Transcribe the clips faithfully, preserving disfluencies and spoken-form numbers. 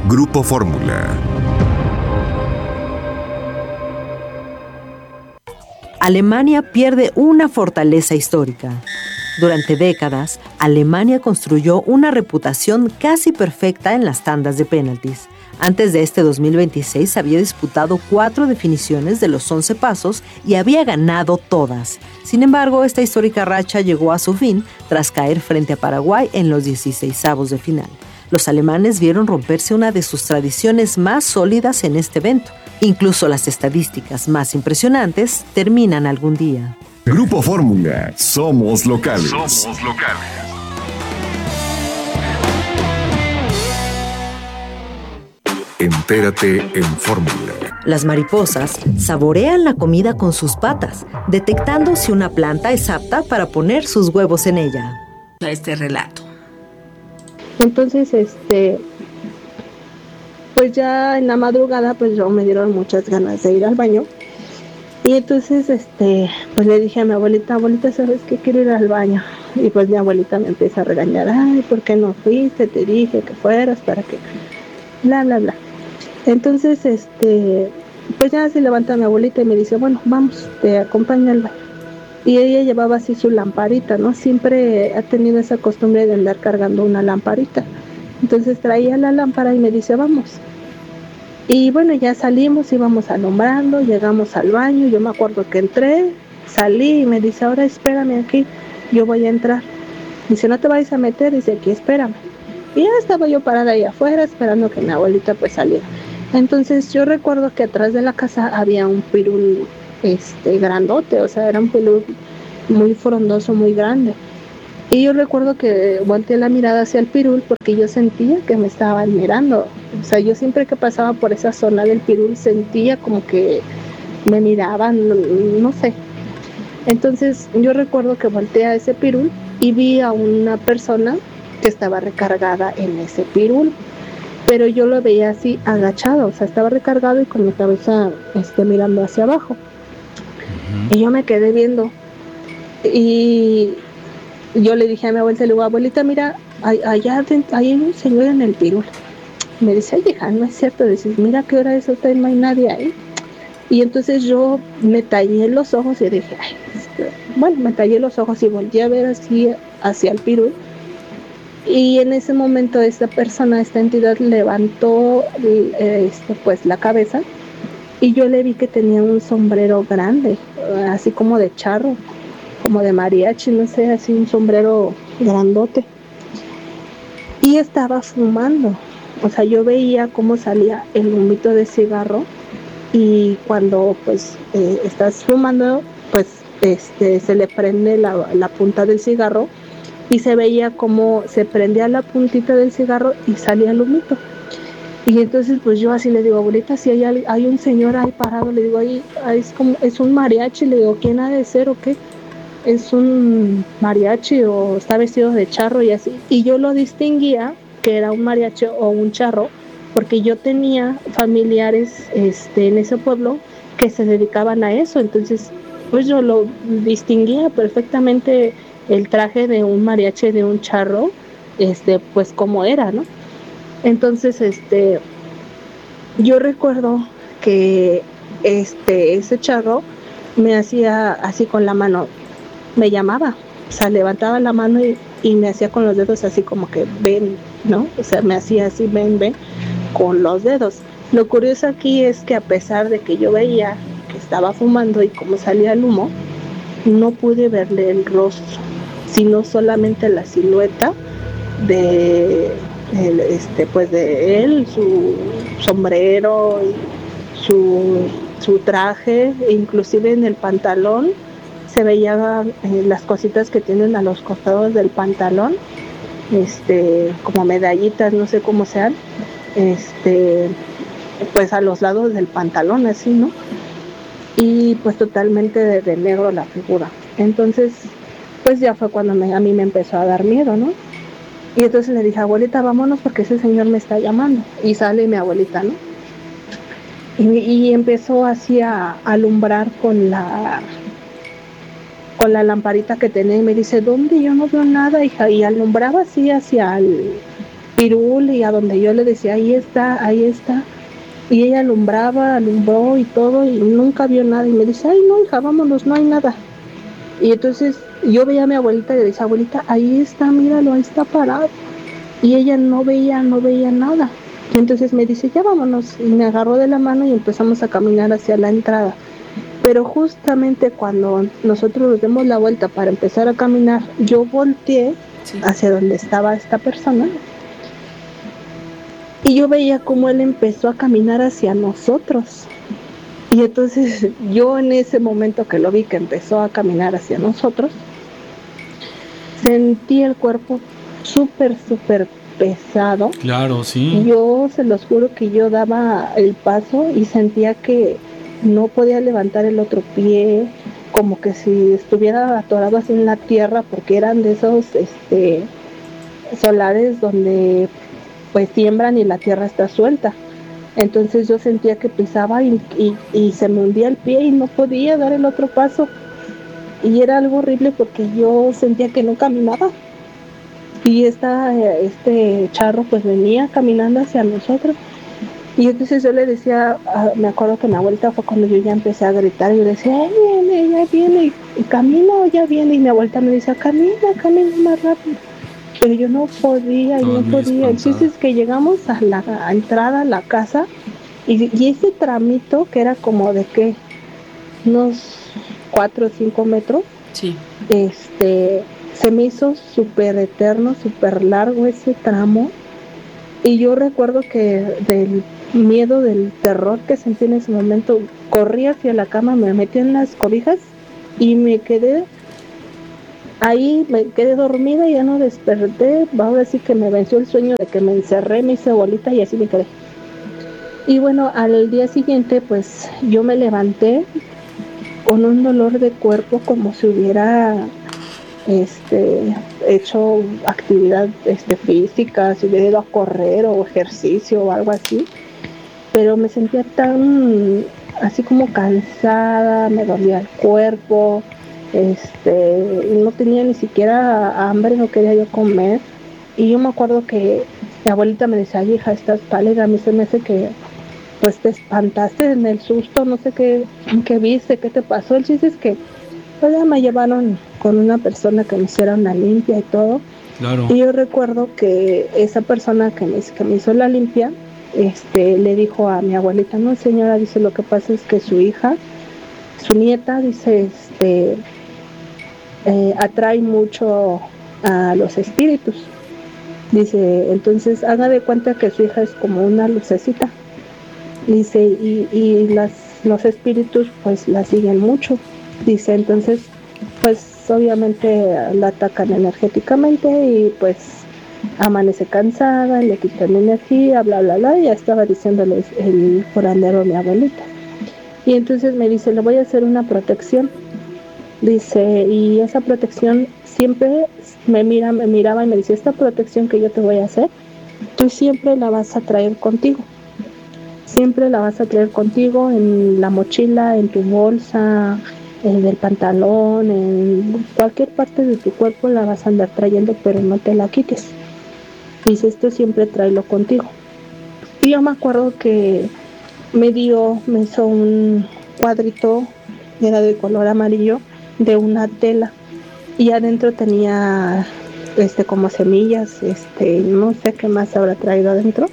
Grupo Fórmula. Alemania pierde una fortaleza histórica. Durante décadas, Alemania construyó una reputación casi perfecta en las tandas de penaltis. Antes de este dos mil veintiséis había disputado cuatro definiciones de los once pasos y había ganado todas. Sin embargo, esta histórica racha llegó a su fin tras caer frente a Paraguay en los dieciseisavos de final. Los alemanes vieron romperse una de sus tradiciones más sólidas en este evento. Incluso las estadísticas más impresionantes terminan algún día. Grupo Fórmula. Somos locales. Somos locales. Entérate en Fórmula. Las mariposas saborean la comida con sus patas, detectando si una planta es apta para poner sus huevos en ella. A este relato. Entonces, este, pues ya en la madrugada, pues yo me dieron muchas ganas de ir al baño. Y entonces, este, pues le dije a mi abuelita, abuelita, ¿sabes qué? Quiero ir al baño. Y pues mi abuelita me empieza a regañar, ay, ¿por qué no fuiste? Te dije que fueras para que, bla, bla, bla. Entonces, este, pues ya se levanta mi abuelita y me dice, bueno, vamos, te acompaño al baño. Y ella llevaba así su lamparita, ¿no? Siempre ha tenido esa costumbre de andar cargando una lamparita. Entonces traía la lámpara y me dice, vamos. Y bueno, ya salimos, íbamos alumbrando, llegamos al baño, yo me acuerdo que entré, salí y me dice, ahora espérame aquí, yo voy a entrar. Dice, no te vayas a meter, dice, aquí espérame. Y ya estaba yo parada ahí afuera esperando que mi abuelita pues saliera. Entonces yo recuerdo que atrás de la casa había un pirul este, grandote, o sea, era un pirul muy frondoso, muy grande. Y yo recuerdo que volteé la mirada hacia el pirul porque yo sentía que me estaban mirando. O sea, yo siempre que pasaba por esa zona del pirul sentía como que me miraban, no, no sé. Entonces yo recuerdo que volteé a ese pirul y vi a una persona que estaba recargada en ese pirul. Pero yo lo veía así agachado, o sea, estaba recargado y con mi cabeza este, mirando hacia abajo. Uh-huh. Y yo me quedé viendo. Y yo le dije a mi abuelita, le digo, abuelita, mira, allá hay un señor en el pirul. Me dice, ay, hija, no es cierto. Dices, mira qué hora es, ahorita no hay nadie ahí. Y entonces yo me tallé los ojos y dije, ay, este, bueno, me tallé los ojos y volví a ver así hacia el pirul. Y en ese momento esta persona, esta entidad levantó este, pues la cabeza y yo le vi que tenía un sombrero grande, así como de charro, como de mariachi, no sé, así un sombrero grandote. Y estaba fumando, o sea, yo veía cómo salía el humito de cigarro y cuando pues eh, estás fumando, pues este, se le prende la, la punta del cigarro y se veía como se prendía la puntita del cigarro y salía el humito. Y entonces pues yo así le digo, abuelita, si hay, hay un señor ahí parado, le digo, ahí, ahí es como, es un mariachi, le digo, ¿quién ha de ser o qué? ¿Es un mariachi o está vestido de charro y así? Y yo lo distinguía que era un mariachi o un charro, porque yo tenía familiares este, en ese pueblo que se dedicaban a eso, entonces pues yo lo distinguía perfectamente el traje de un mariachi, de un charro, este, pues como era, ¿no? Entonces, este, yo recuerdo que este, ese charro me hacía así con la mano, me llamaba, o sea, levantaba la mano y, y me hacía con los dedos así como que ven, ¿no? O sea, me hacía así, ven, ven, con los dedos. Lo curioso aquí es que a pesar de que yo veía que estaba fumando y cómo salía el humo, no pude verle el rostro, sino solamente la silueta de el, este pues de él, su sombrero y su, su traje, e inclusive en el pantalón se veían eh, las cositas que tienen a los costados del pantalón, este como medallitas, no sé cómo sean, este pues a los lados del pantalón así, ¿no? Y pues totalmente de, de negro la figura. Entonces pues ya fue cuando me, a mí me empezó a dar miedo, ¿no? Y entonces le dije, abuelita, vámonos porque ese señor me está llamando. Y sale mi abuelita, ¿no? Y, y empezó así a alumbrar con la con la lamparita que tenía y me dice, ¿dónde? Yo no veo nada, hija. Y alumbraba así hacia el, pirul, y a donde yo le decía, ahí está, ahí está, y ella alumbraba, alumbró y todo, y nunca vio nada, y me dice, ay no hija, vámonos, no hay nada. Y entonces yo veía a mi abuelita y le decía, abuelita, ahí está, míralo, ahí está parado, y ella no veía, no veía nada. Y entonces me dice, ya vámonos, y me agarró de la mano y empezamos a caminar hacia la entrada. Pero justamente cuando nosotros nos demos la vuelta para empezar a caminar, yo volteé Sí. hacia donde estaba esta persona y yo veía cómo él empezó a caminar hacia nosotros. Y entonces yo en ese momento que lo vi que empezó a caminar hacia nosotros, sentí el cuerpo súper, súper pesado. Claro, sí. Yo se los juro que yo daba el paso y sentía que no podía levantar el otro pie, como que si estuviera atorado así en la tierra, porque eran de esos este, solares donde pues siembran y la tierra está suelta. Entonces yo sentía que pisaba y, y, y se me hundía el pie y no podía dar el otro paso. Y era algo horrible porque yo sentía que no caminaba. Y esta, este charro pues venía caminando hacia nosotros. Y entonces yo le decía, uh, me acuerdo que mi abuelita fue cuando yo ya empecé a gritar y yo le decía, ya viene, ya viene, y, y camina, ya viene. Y mi abuelita me decía, camina, camina más rápido. Pero yo no podía, y no podía. El chiste es que llegamos a la a entrada a la casa y, y ese tramito que era como de qué, unos cuatro o cinco metros, sí. este, se me hizo súper eterno, súper largo ese tramo. Y yo recuerdo que del miedo, del terror que sentí en ese momento, corrí hacia la cama, me metí en las cobijas y me quedé ahí, me quedé dormida y ya no desperté. Ahora sí que me venció el sueño de que me encerré, me hice bolita y así me quedé. Y bueno, al día siguiente pues yo me levanté con un dolor de cuerpo como si hubiera este hecho actividad este, física, si hubiera ido a correr o ejercicio o algo así, pero me sentía tan así como cansada, me dolía el cuerpo, este, no tenía ni siquiera hambre, no quería yo comer. Y yo me acuerdo que mi abuelita me decía, ay hija, estás pálida, a mí se me hace que pues te espantaste en el susto, no sé qué, qué viste, qué te pasó. El chiste es que pues ya me llevaron con una persona que me hiciera una limpia y todo. Claro. Y yo recuerdo que esa persona que me, que me hizo la limpia, este, le dijo a mi abuelita, no señora, dice, lo que pasa es que su hija, su nieta, dice, este, eh, atrae mucho a los espíritus. Dice, entonces haga de cuenta que su hija es como una lucecita. Dice, y, y las, los espíritus pues la siguen mucho. Dice, entonces, pues obviamente la atacan energéticamente y pues amanece cansada, le quitan energía, bla, bla, bla. Ya estaba diciéndoles el curandero a mi abuelita. Y entonces me dice, le voy a hacer una protección. Dice, y esa protección siempre me mira, me miraba y me dice, esta protección que yo te voy a hacer, tú siempre la vas a traer contigo. Siempre la vas a traer contigo en la mochila, en tu bolsa, en el pantalón, en cualquier parte de tu cuerpo la vas a andar trayendo, pero no te la quites. Dice, esto siempre tráelo contigo. Y yo me acuerdo que me dio, me hizo un cuadrito, era de color amarillo, de una tela. Y adentro tenía este como semillas, este, no sé qué más habrá traído adentro.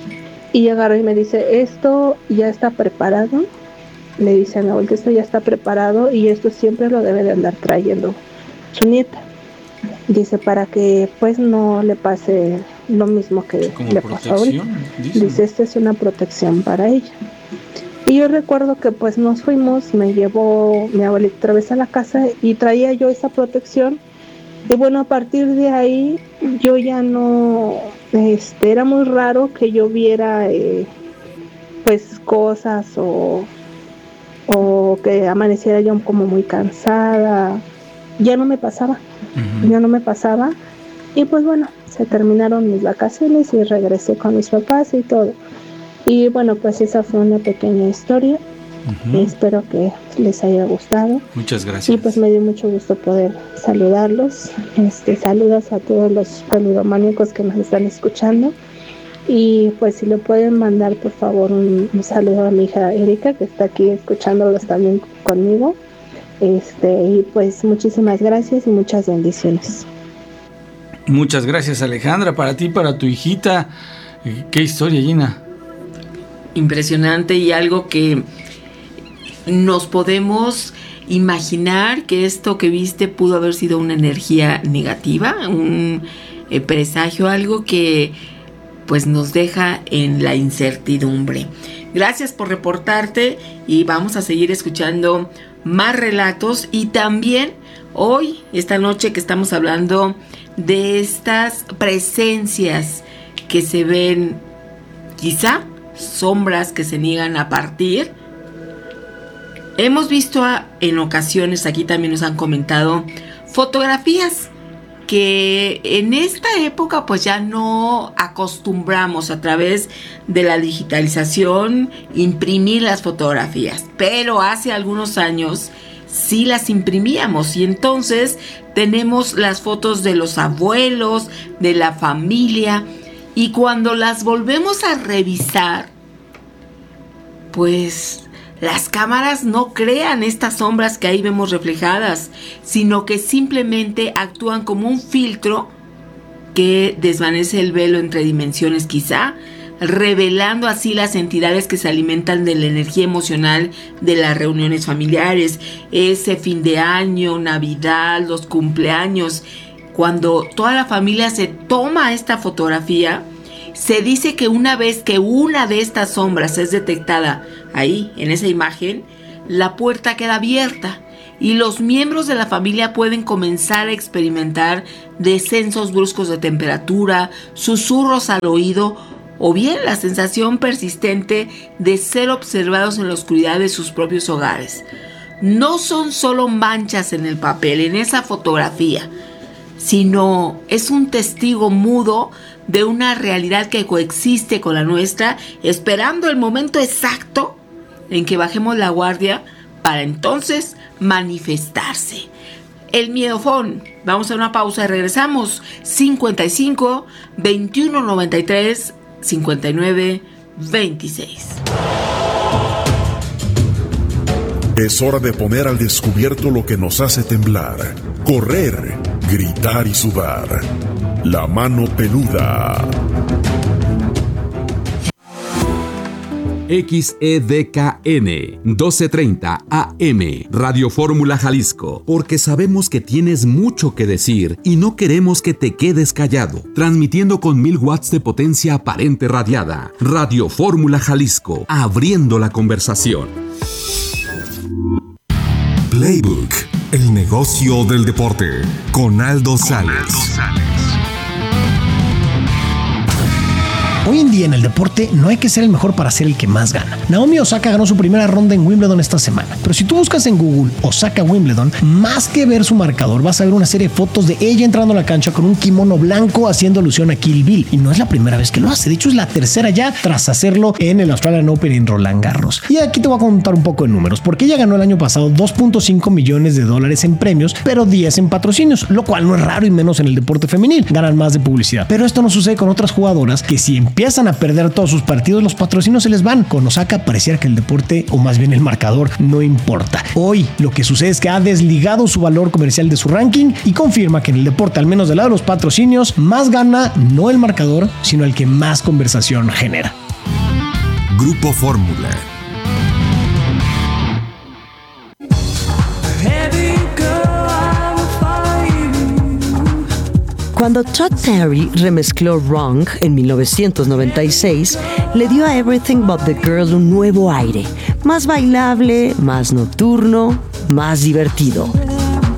Y agarra y me dice, esto ya está preparado. Le dice a mi abuelita, esto ya está preparado y esto siempre lo debe de andar trayendo su nieta. Dice, para que pues no le pase lo mismo que como le pasó a él. Dice, esta es una protección para ella. Y yo recuerdo que pues nos fuimos, me llevó mi abuelita otra vez a la casa y traía yo esa protección. Y bueno, a partir de ahí yo ya no, este, era muy raro que yo viera eh, pues cosas o, o que amaneciera yo como muy cansada. Ya no me pasaba, uh-huh. ya no me pasaba. Y pues bueno, se terminaron mis vacaciones y regresé con mis papás y todo. Y bueno, pues esa fue una pequeña historia. Uh-huh. Espero que les haya gustado. Muchas gracias. Y pues me dio mucho gusto poder saludarlos. Este, saludos a todos los peludomaníacos que nos están escuchando. Y pues si le pueden mandar por favor un, un saludo a mi hija Erika, que está aquí escuchándolos también conmigo. Este, y pues muchísimas gracias y muchas bendiciones. Muchas gracias, Alejandra, para ti, para tu hijita. Qué historia, Gina. Impresionante, y algo que nos podemos imaginar que esto que viste pudo haber sido una energía negativa, un eh, presagio, algo que pues nos deja en la incertidumbre. Gracias por reportarte y vamos a seguir escuchando más relatos, y también hoy, esta noche que estamos hablando de estas presencias que se ven, quizá sombras que se niegan a partir. Hemos visto a, en ocasiones, aquí también nos han comentado, fotografías que en esta época pues ya no acostumbramos a través de la digitalización imprimir las fotografías, pero hace algunos años sí las imprimíamos, y entonces tenemos las fotos de los abuelos, de la familia, y cuando las volvemos a revisar, pues las cámaras no crean estas sombras que ahí vemos reflejadas, sino que simplemente actúan como un filtro que desvanece el velo entre dimensiones quizá, revelando así las entidades que se alimentan de la energía emocional de las reuniones familiares, ese fin de año, Navidad, los cumpleaños. Cuando toda la familia se toma esta fotografía, se dice que una vez que una de estas sombras es detectada ahí, en esa imagen, la puerta queda abierta y los miembros de la familia pueden comenzar a experimentar descensos bruscos de temperatura, susurros al oído, o bien la sensación persistente de ser observados en la oscuridad de sus propios hogares. No son solo manchas en el papel, en esa fotografía, sino es un testigo mudo de una realidad que coexiste con la nuestra, esperando el momento exacto en que bajemos la guardia para entonces manifestarse. El miedofón. Vamos a una pausa y regresamos. cincuenta y cinco, veintiuno noventa y tres, cincuenta y nueve, veintiséis. Es hora de poner al descubierto lo que nos hace temblar, correr, gritar y sudar. La mano peluda. X E D K N doce treinta A M Radio Fórmula Jalisco, porque sabemos que tienes mucho que decir y no queremos que te quedes callado. Transmitiendo con mil watts de potencia aparente radiada. Radio Fórmula Jalisco, abriendo la conversación. Playbook, el negocio del deporte, con Aldo Sales. Hoy en día en el deporte no hay que ser el mejor para ser el que más gana. Naomi Osaka ganó su primera ronda en Wimbledon esta semana, pero si tú buscas en Google Osaka Wimbledon, más que ver su marcador, vas a ver una serie de fotos de ella entrando a la cancha con un kimono blanco haciendo alusión a Kill Bill, y no es la primera vez que lo hace, de hecho es la tercera ya tras hacerlo en el Australian Open en Roland Garros. Y aquí te voy a contar un poco de números, porque ella ganó el año pasado dos punto cinco millones de dólares en premios, pero diez en patrocinios, lo cual no es raro y menos en el deporte femenil, ganan más de publicidad. Pero esto no sucede con otras jugadoras que si empiezan a perder todos sus partidos, los patrocinios se les van. Con Osaka pareciera que el deporte, o más bien el marcador, no importa. Hoy lo que sucede es que ha desligado su valor comercial de su ranking y confirma que en el deporte, al menos del lado de los patrocinios, más gana no el marcador, sino el que más conversación genera. Grupo Fórmula. Cuando Todd Terry remezcló Wrong en mil novecientos noventa y seis, le dio a Everything But the Girl un nuevo aire, más bailable, más nocturno, más divertido.